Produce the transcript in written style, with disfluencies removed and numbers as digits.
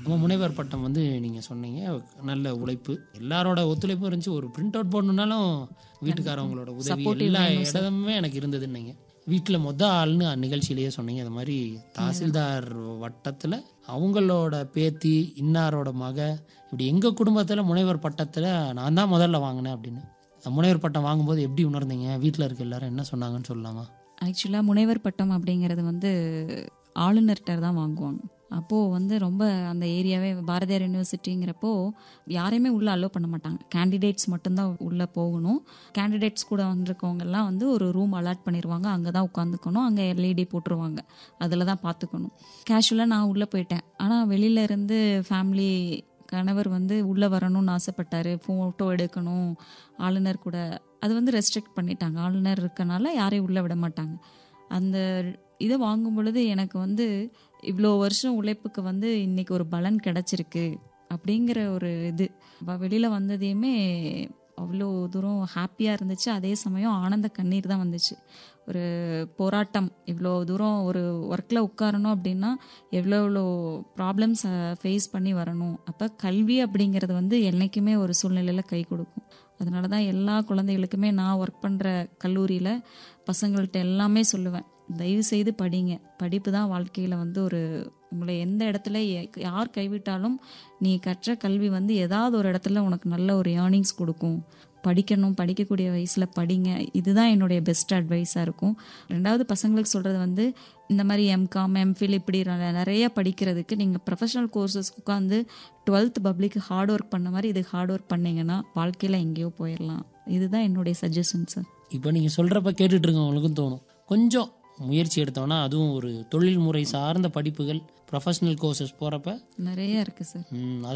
உங்கள் முனைவர் பட்டம் வந்து நீங்கள் சொன்னீங்க, நல்ல உழைப்பு, எல்லாரோட ஒத்துழைப்பும் இருந்துச்சு. ஒரு பிரிண்ட் அவுட் போடணுன்னாலும் வீட்டுக்காரவங்களோட உதவி Supportive எல்லா வேணும் சார். இடமுமே எனக்கு இருந்ததுன்னீங்க. வீட்டில் ஆள்னு நிகழ்ச்சியிலேயே சொன்னீங்க. அது மாதிரி தாசில்தார் வட்டத்தில் அவங்களோட பேத்தி, இன்னாரோட மக, இப்படி எங்கள் குடும்பத்தில் முனைவர் பட்டத்தில் நான் தான் முதல்ல வாங்கினேன் அப்படின்னு. முனைவர் பட்டம் வாங்கும்போது எப்படி உணர்ந்தீங்க? வீட்டில் இருக்க எல்லாரும் என்ன சொன்னாங்கன்னு சொல்லலாமா? ஆக்சுவலாக முனைவர் பட்டம் அப்படிங்கிறது வந்து ஆளுநர்கிட்ட தான் வாங்குவாங்க. அப்போது வந்து ரொம்ப அந்த ஏரியாவே பாரதியார் யூனிவர்சிட்டிங்கிறப்போ யாரையுமே உள்ளே அலோவ் பண்ண மாட்டாங்க. கேண்டிடேட்ஸ் மட்டும்தான் உள்ளே போகணும். கேண்டிடேட்ஸ் கூட வந்திருக்கவங்கெல்லாம் வந்து ஒரு ரூம் அலாட் பண்ணிடுவாங்க. அங்கே தான் உட்காந்துக்கணும். அங்கே எல்இடி போட்டுருவாங்க. அதில் தான் பார்த்துக்கணும். கேஷுவலாக நான் உள்ளே போயிட்டேன். ஆனால் வெளியிலேருந்து ஃபேமிலி கணவர் வந்து உள்ளே வரணும்னு ஆசைப்பட்டார். ஃபோட்டோ எடுக்கணும் ஆளுநர் கூட. அது வந்து ரெஸ்ட்ரிக்ட் பண்ணிட்டாங்க. ஆளுநர் இருக்கனால யாரையும் உள்ளே விட மாட்டாங்க. அந்த இதை வாங்கும் பொழுது எனக்கு வந்து இவ்வளோ வருஷம் உழைப்புக்கு வந்து இன்றைக்கி ஒரு பலன் கிடச்சிருக்கு அப்படிங்கிற ஒரு இது வெளியில் வந்ததையுமே அவ்வளோ தூரம் ஹாப்பியாக இருந்துச்சு. அதே சமயம் ஆனந்த கண்ணீர் தான் வந்துச்சு. ஒரு போராட்டம், இவ்வளோ தூரம் ஒரு ஒர்க்கில் உட்காரணும் அப்படின்னா எவ்வளோ ப்ராப்ளம்ஸை ஃபேஸ் பண்ணி வரணும். அப்போ கல்வி அப்படிங்கிறது வந்து என்றைக்குமே ஒரு சூழ்நிலையில் கை கொடுக்கும். அதனால தான் எல்லா குழந்தைகளுக்குமே நான் ஒர்க் பண்ணுற கல்லூரியில் பசங்கள்கிட்ட எல்லாமே சொல்லுவேன், தயவு செய்து படிங்க. படிப்பு தான் வாழ்க்கையில் வந்து ஒரு உங்களை எந்த இடத்துல யார் கைவிட்டாலும் நீ கற்ற கல்வி வந்து ஏதாவது ஒரு இடத்துல உனக்கு நல்ல ஒரு ஏர்னிங்ஸ் கொடுக்கும். படிக்கணும், படிக்கக்கூடிய வயசில் படிங்க. இதுதான் என்னுடைய பெஸ்ட் அட்வைஸாக இருக்கும். ரெண்டாவது பசங்களுக்கு சொல்கிறது வந்து இந்த மாதிரி எம்காம், எம்ஃபில் இப்படி நிறைய படிக்கிறதுக்கு நீங்கள் ப்ரொஃபஷனல் கோர்சஸ் உட்காந்து 12th பப்ளிக் ஹார்ட் ஒர்க் பண்ண மாதிரி இது ஹார்ட் ஒர்க் பண்ணிங்கன்னா வாழ்க்கையில் எங்கேயோ போயிடலாம். இதுதான் என்னுடைய சஜஷன் சார். இப்போ நீங்கள் சொல்கிறப்ப கேட்டுட்டு இருக்கவங்களுக்கும் தோணும், கொஞ்சம் முயற்சி எடுத்தோன்னா அதுவும் ஒரு தொழில்முறை சார்ந்த படிப்புகள், ப்ரொஃபஷனல் கோர்சஸ் போகிறப்ப நிறைய இருக்குது சார்.